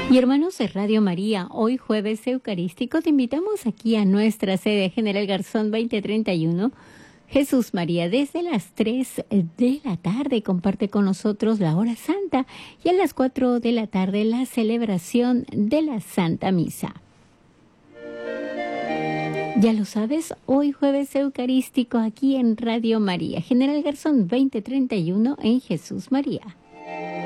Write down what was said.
Y hermanos de Radio María, hoy jueves eucarístico te invitamos aquí a nuestra sede General Garzón 2031. Jesús María, desde las 3 de la tarde comparte con nosotros la hora santa y a las 4 de la tarde la celebración de la Santa Misa. Ya lo sabes, hoy jueves eucarístico aquí en Radio María, General Garzón 2031 en Jesús María.